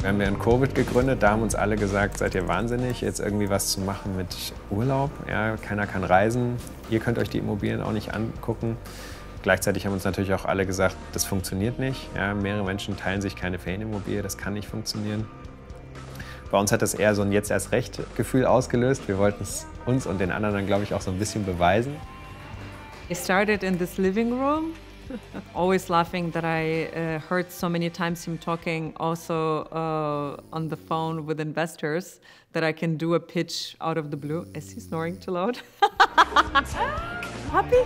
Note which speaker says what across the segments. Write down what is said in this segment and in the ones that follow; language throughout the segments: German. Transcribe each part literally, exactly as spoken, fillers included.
Speaker 1: Wir haben ja in Covid gegründet, da haben uns alle gesagt, seid ihr wahnsinnig, jetzt irgendwie was zu machen mit Urlaub. Ja, keiner kann reisen, ihr könnt euch die Immobilien auch nicht angucken. Gleichzeitig haben uns natürlich auch alle gesagt, das funktioniert nicht. Ja, mehrere Menschen teilen sich keine Ferienimmobilie, das kann nicht funktionieren. Bei uns hat das eher so ein Jetzt-erst-recht-Gefühl ausgelöst. Wir wollten es uns und den anderen dann, glaube ich, auch so ein bisschen beweisen.
Speaker 2: I started in this living room, always laughing that I uh, heard so many times him talking also uh, on the phone with investors that I can do a pitch out of the blue. Is he snoring too loud? Happy?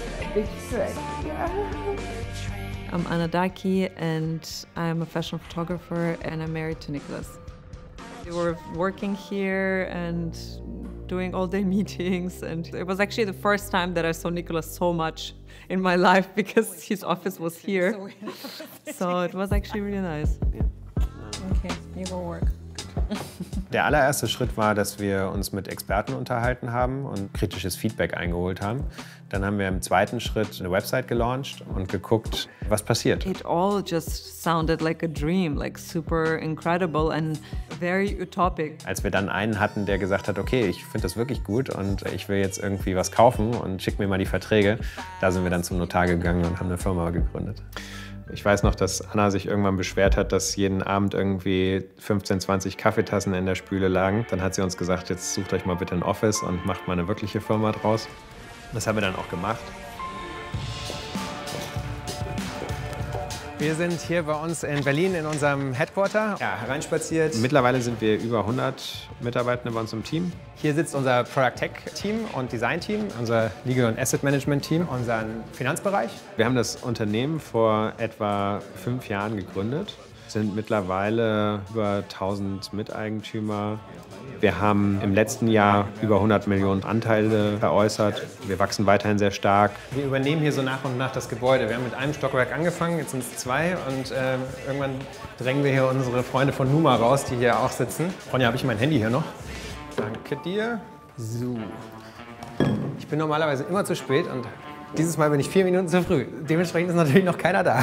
Speaker 2: I'm Anna Daki and I'm a fashion photographer and I'm married to Nicholas. We were working here and doing all-day meetings, and it was actually the first time that I saw Nicholas so much in my life because his office was here. So it was actually really nice.
Speaker 3: Okay, you go work.
Speaker 1: Der allererste Schritt war, dass wir uns mit Experten unterhalten haben und kritisches Feedback eingeholt haben. Dann haben wir im zweiten Schritt eine Website gelauncht und geguckt, was passiert.
Speaker 2: It all just sounded like a dream, like super incredible and very utopic.
Speaker 1: Als wir dann einen hatten, der gesagt hat, okay, ich finde das wirklich gut und ich will jetzt irgendwie was kaufen und schick mir mal die Verträge, da sind wir dann zum Notar gegangen und haben eine Firma gegründet. Ich weiß noch, dass Anna sich irgendwann beschwert hat, dass jeden Abend irgendwie fünfzehn, zwanzig Kaffeetassen in der Spüle lagen. Dann hat sie uns gesagt, jetzt sucht euch mal bitte ein Office und macht mal eine wirkliche Firma draus. Das haben wir dann auch gemacht. Wir sind hier bei uns in Berlin in unserem Headquarter. Ja, hereinspaziert. Mittlerweile sind wir über hundert Mitarbeitende bei uns im Team. Hier sitzt unser Product Tech Team und Design Team, unser Legal und Asset Management Team, unseren Finanzbereich. Wir haben das Unternehmen vor etwa fünf Jahren gegründet, sind mittlerweile über tausend Miteigentümer. Wir haben im letzten Jahr über hundert Millionen Anteile veräußert. Wir wachsen weiterhin sehr stark. Wir übernehmen hier so nach und nach das Gebäude. Wir haben mit einem Stockwerk angefangen, jetzt sind es zwei. Und äh, irgendwann drängen wir hier unsere Freunde von Numa raus, die hier auch sitzen. Ronja, habe ich mein Handy hier noch? Danke dir. So. Ich bin normalerweise immer zu spät und dieses Mal bin ich vier Minuten zu früh. Dementsprechend ist natürlich noch keiner da.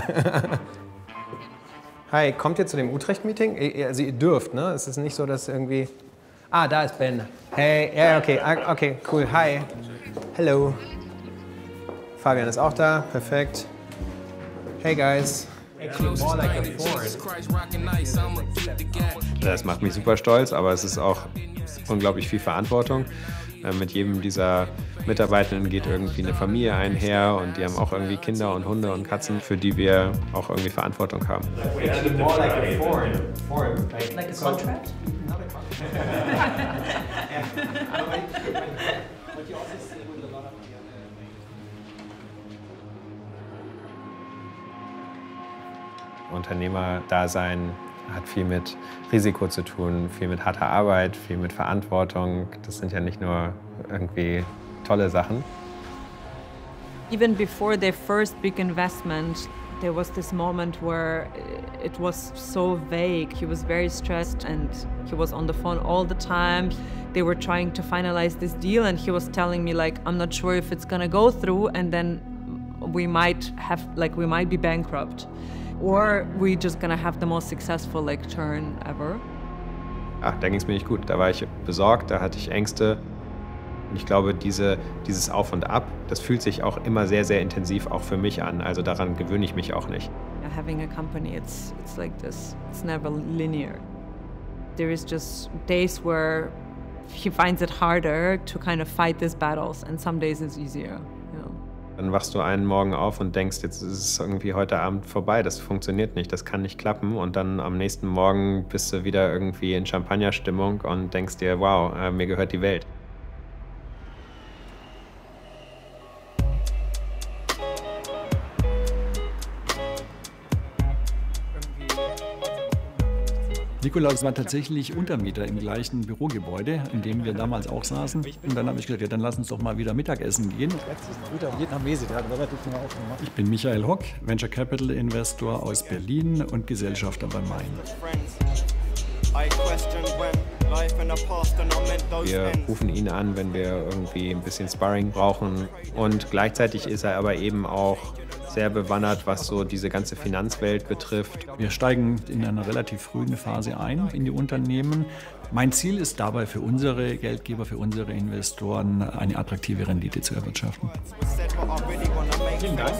Speaker 1: Hi, kommt ihr zu dem Utrecht-Meeting? Also ihr dürft, ne? Es ist nicht so, dass irgendwie... Ah, da ist Ben. Hey, ja, okay, okay, cool. Hi. Hello. Fabian ist auch da, perfekt. Hey, guys. Das macht mich super stolz, aber es ist auch unglaublich viel Verantwortung. Mit jedem dieser Mitarbeitenden geht irgendwie eine Familie einher und die haben auch irgendwie Kinder und Hunde und Katzen, für die wir auch irgendwie Verantwortung haben.
Speaker 3: Like a contract?
Speaker 1: Unternehmerdasein hat viel mit Risiko zu tun, viel mit harter Arbeit, viel mit Verantwortung. Das sind ja nicht nur irgendwie tolle Sachen.
Speaker 2: Even before their first big investment, there was this moment where it was so vague. He was very stressed and he was on the phone all the time. They were trying to finalize this deal and he was telling me like, I'm not sure if it's gonna go through and then we might have, like we might be bankrupt. Or we just gonna have the most successful like turn ever.
Speaker 1: Ach, da ging es mir nicht gut. Da war ich besorgt, da hatte ich Ängste. Und ich glaube, diese, dieses Auf und Ab, das fühlt sich auch immer sehr, sehr intensiv auch für mich an. Also daran gewöhne ich mich auch nicht.
Speaker 2: Having a company, it's it's like this. It's never linear. There is just days where he finds it harder to kind of fight these battles, and some days it's easier.
Speaker 1: Dann wachst du einen Morgen auf und denkst, jetzt ist es irgendwie heute Abend vorbei, das funktioniert nicht, das kann nicht klappen. Und dann am nächsten Morgen bist du wieder irgendwie in Champagnerstimmung und denkst dir, wow, äh, mir gehört die Welt.
Speaker 4: Nikolaus war tatsächlich Untermieter im gleichen Bürogebäude, in dem wir damals auch saßen. Und dann habe ich gesagt, ja, dann lass uns doch mal wieder Mittagessen gehen. Ich bin Michael Hock, Venture Capital Investor aus Berlin und Gesellschafter bei Main.
Speaker 1: Wir rufen ihn an, wenn wir irgendwie ein bisschen Sparring brauchen. Und gleichzeitig ist er aber eben auch sehr bewandert, was so diese ganze Finanzwelt betrifft.
Speaker 4: Wir steigen in einer relativ frühen Phase ein in die Unternehmen. Mein Ziel ist dabei für unsere Geldgeber, für unsere Investoren, eine attraktive Rendite zu erwirtschaften.
Speaker 1: Vielen Dank.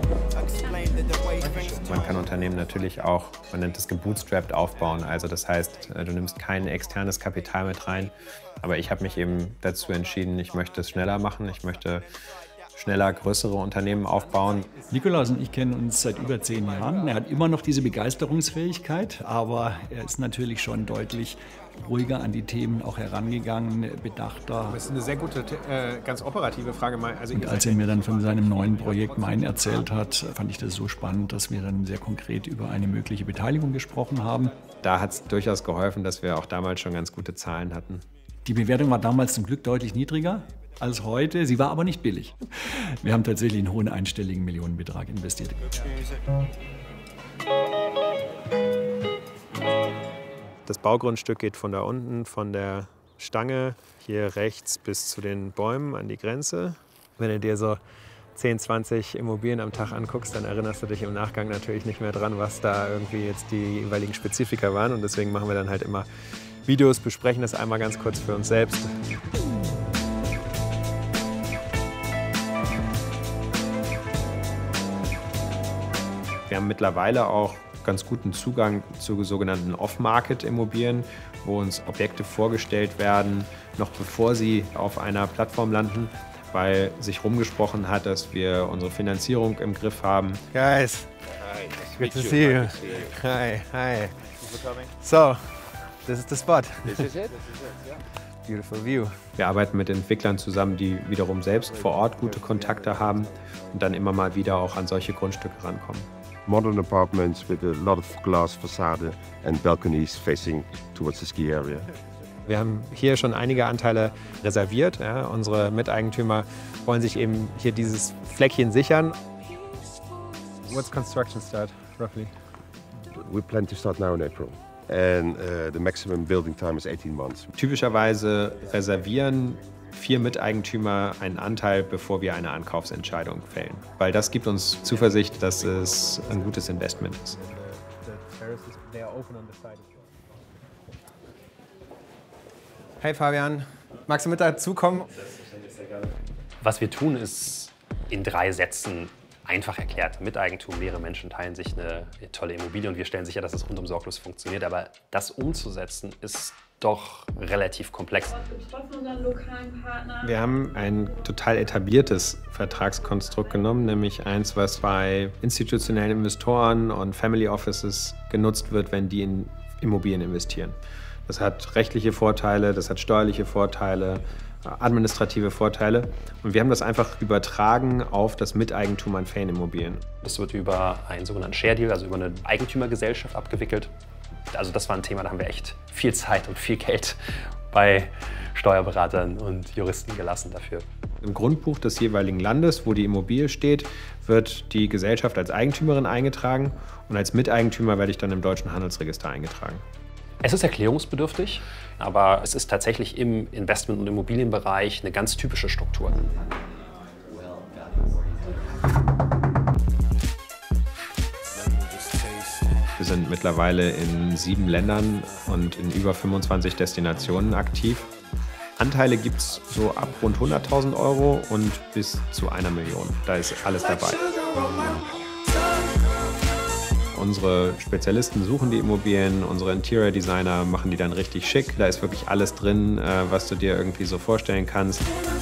Speaker 1: Man kann Unternehmen natürlich auch, man nennt es gebootstrapped, aufbauen. Also das heißt, du nimmst kein externes Kapital mit rein. Aber ich habe mich eben dazu entschieden, ich möchte es schneller machen. Ich möchte schneller größere Unternehmen aufbauen.
Speaker 4: Nikolaus und ich kennen uns seit über zehn Jahren. Er hat immer noch diese Begeisterungsfähigkeit, aber er ist natürlich schon deutlich ruhiger an die Themen auch herangegangen, bedachter.
Speaker 1: Das ist eine sehr gute, äh, ganz operative Frage. Also
Speaker 4: und als er mir dann von seinem neuen Projekt Mein erzählt hat, fand ich das so spannend, dass wir dann sehr konkret über eine mögliche Beteiligung gesprochen haben.
Speaker 1: Da hat es durchaus geholfen, dass wir auch damals schon ganz gute Zahlen hatten.
Speaker 4: Die Bewertung war damals zum Glück deutlich niedriger als heute. Sie war aber nicht billig. Wir haben tatsächlich einen hohen einstelligen Millionenbetrag investiert.
Speaker 1: Das Baugrundstück geht von da unten, von der Stange hier rechts bis zu den Bäumen an die Grenze. Wenn du dir so zehn, zwanzig Immobilien am Tag anguckst, dann erinnerst du dich im Nachgang natürlich nicht mehr dran, was da irgendwie jetzt die jeweiligen Spezifika waren. Und deswegen machen wir dann halt immer Videos, besprechen das einmal ganz kurz für uns selbst. Wir haben mittlerweile auch ganz guten Zugang zu sogenannten Off-Market-Immobilien, wo uns Objekte vorgestellt werden, noch bevor sie auf einer Plattform landen, weil sich rumgesprochen hat, dass wir unsere Finanzierung im Griff haben.
Speaker 5: Guys, good to see you. Hi, hi. So, this is the spot.
Speaker 6: This is it.
Speaker 5: Beautiful view.
Speaker 1: Wir arbeiten mit Entwicklern zusammen, die wiederum selbst vor Ort gute Kontakte haben und dann immer mal wieder auch an solche Grundstücke rankommen.
Speaker 6: Modern apartments with a lot of glass facade and balconies facing towards the ski area.
Speaker 1: Wir haben hier schon einige Anteile reserviert. Ja. Unsere Miteigentümer wollen sich eben hier dieses Fleckchen sichern. What's construction start, roughly?
Speaker 6: We plan to start now in April. And uh, the maximum building time is eighteen months.
Speaker 1: Typischerweise reservieren vier Miteigentümer einen Anteil, bevor wir eine Ankaufsentscheidung fällen. Weil das gibt uns Zuversicht, dass es ein gutes Investment ist. Hey Fabian, magst du mit dazukommen?
Speaker 7: Was wir tun, ist in drei Sätzen einfach erklärt. Miteigentum, mehrere Menschen teilen sich eine tolle Immobilie und wir stellen sicher, dass es rundum sorglos funktioniert. Aber das umzusetzen ist doch relativ komplex.
Speaker 1: Wir haben ein total etabliertes Vertragskonstrukt genommen, nämlich eins, was bei institutionellen Investoren und Family Offices genutzt wird, wenn die in Immobilien investieren. Das hat rechtliche Vorteile, das hat steuerliche Vorteile, administrative Vorteile. Und wir haben das einfach übertragen auf das Miteigentum an Ferienimmobilien.
Speaker 7: Das wird über einen sogenannten Share Deal, also über eine Eigentümergesellschaft abgewickelt. Also das war ein Thema, da haben wir echt viel Zeit und viel Geld bei Steuerberatern und Juristen gelassen dafür.
Speaker 1: Im Grundbuch des jeweiligen Landes, wo die Immobilie steht, wird die Gesellschaft als Eigentümerin eingetragen und als Miteigentümer werde ich dann im Deutschen Handelsregister eingetragen.
Speaker 7: Es ist erklärungsbedürftig, aber es ist tatsächlich im Investment- und Immobilienbereich eine ganz typische Struktur.
Speaker 1: Wir sind mittlerweile in sieben Ländern und in über fünfundzwanzig Destinationen aktiv. Anteile gibt es so ab rund hunderttausend Euro und bis zu einer Million. Da ist alles dabei. Unsere Spezialisten suchen die Immobilien, unsere Interior Designer machen die dann richtig schick. Da ist wirklich alles drin, was du dir irgendwie so vorstellen kannst.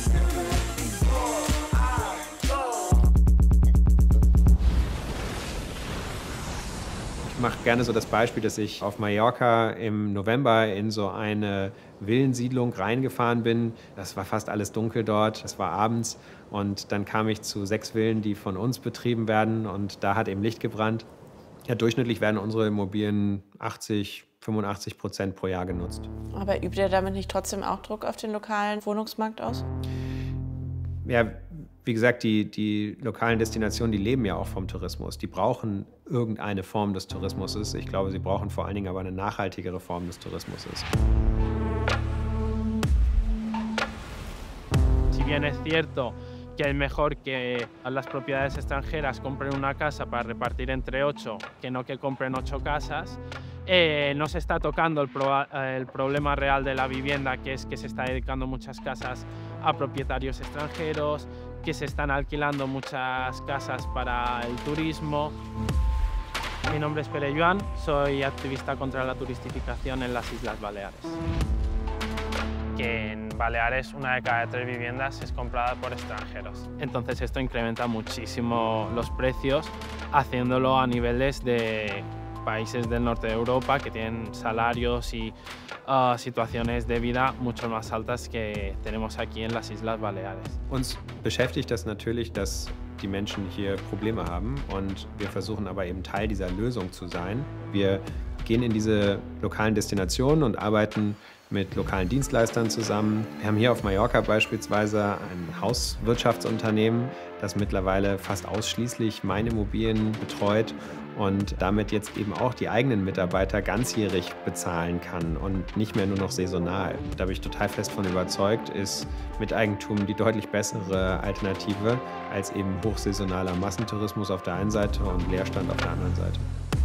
Speaker 1: Ich mache gerne so das Beispiel, dass ich auf Mallorca im November in so eine Villensiedlung reingefahren bin. Das war fast alles dunkel dort, es war abends und dann kam ich zu sechs Villen, die von uns betrieben werden und da hat eben Licht gebrannt. Ja, durchschnittlich werden unsere Immobilien achtzig, fünfundachtzig Prozent pro Jahr genutzt.
Speaker 8: Aber übt ihr damit nicht trotzdem auch Druck auf den lokalen Wohnungsmarkt aus?
Speaker 1: Ja, wie gesagt, die, die lokalen Destinationen, die leben ja auch vom Tourismus. Die brauchen irgendeine Form des Tourismus. Ich glaube, sie brauchen vor allen Dingen aber eine nachhaltigere Form des Tourismus.
Speaker 9: Si bien es cierto que es mejor que las propiedades extranjeras compren una casa para repartir entre ocho que no que compren ocho casas. Eh, no se está tocando el, pro, el problema real de la vivienda, que es que se está dedicando muchas casas a propietarios extranjeros, que se están alquilando muchas casas para el turismo. Mi nombre es Pere Joan, soy activista contra la turistificación en las Islas Baleares. Que en Baleares una de cada tres viviendas es comprada por extranjeros. Entonces esto incrementa muchísimo los precios, haciéndolo a niveles de países del norte de Europa que tienen salarios y uh, situaciones de vida mucho más altas que tenemos aquí en las Islas Baleares.
Speaker 1: Uns beschäftigt das natürlich, dass die Menschen hier Probleme haben und wir versuchen aber eben Teil dieser Lösung zu sein. Wir gehen in diese lokalen Destinationen und arbeiten mit lokalen Dienstleistern zusammen. Wir haben hier auf Mallorca beispielsweise ein Hauswirtschaftsunternehmen, das mittlerweile fast ausschließlich Mainimmobilien betreut und damit jetzt eben auch die eigenen Mitarbeiter ganzjährig bezahlen kann und nicht mehr nur noch saisonal. Da bin ich total fest von überzeugt, ist Miteigentum die deutlich bessere Alternative als eben hochsaisonaler Massentourismus auf der einen Seite und Leerstand auf der anderen Seite.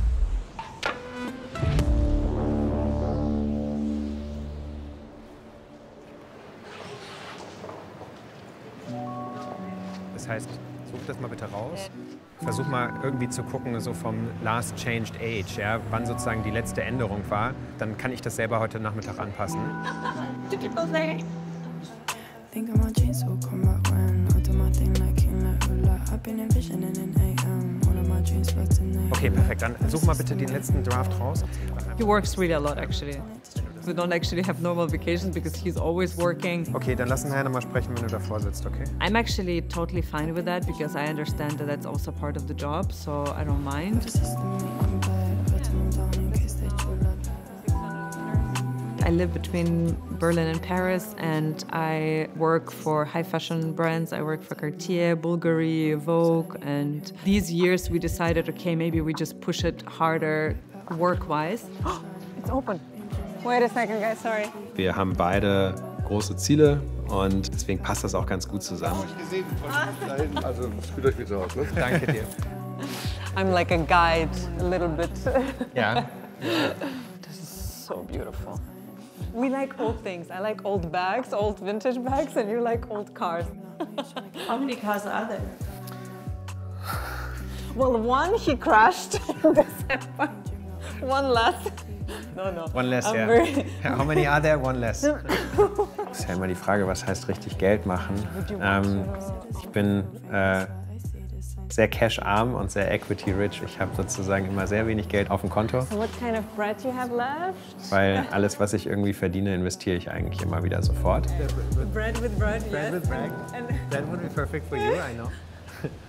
Speaker 1: Das heißt, such das mal bitte raus. Versuch mal irgendwie zu gucken, so vom Last Changed Age, ja, wann sozusagen die letzte Änderung war. Dann kann ich das selber heute Nachmittag anpassen. Okay, perfekt. Dann such mal bitte den letzten Draft raus.
Speaker 2: He works really a lot, actually. We don't actually have normal vacations because he's always working.
Speaker 1: Okay, dann lass uns nachher nochmal sprechen, wenn du davor sitzt, okay?
Speaker 2: I'm actually totally fine with that because I understand that that's also part of the job, so I don't mind. I live between Berlin and Paris, and I work for high fashion brands. I work for Cartier, Bulgari, Vogue, and these years we decided, okay, maybe we just push it harder work-wise.
Speaker 3: It's open. Wait a second, guys, sorry.
Speaker 1: Wir haben beide große Ziele und deswegen passt das auch ganz gut zusammen.
Speaker 6: Also fühlt euch bitte aus, ne?
Speaker 1: Danke dir.
Speaker 3: I'm like a guide, a little bit.
Speaker 1: Ja.
Speaker 3: This is so beautiful. We like old things. I like old bags, old vintage bags, and you like old cars.
Speaker 8: How many cars are there?
Speaker 3: Well, one he crashed in December. One less. No, no.
Speaker 1: One less,
Speaker 3: I'm
Speaker 1: ja.
Speaker 3: very...
Speaker 1: How many are there? One less. Das ist ja immer die Frage, was heißt richtig Geld machen? Ähm, ich bin äh, sehr cash-arm und sehr equity-rich. Ich habe sozusagen immer sehr wenig Geld auf dem Konto.
Speaker 3: So what kind of bread you have left?
Speaker 1: Weil alles, was ich irgendwie verdiene, investiere ich eigentlich immer wieder sofort.
Speaker 3: Bread with bread,
Speaker 1: Bread
Speaker 3: yes.
Speaker 1: with bread.
Speaker 3: And
Speaker 1: That would be perfect for you, I know.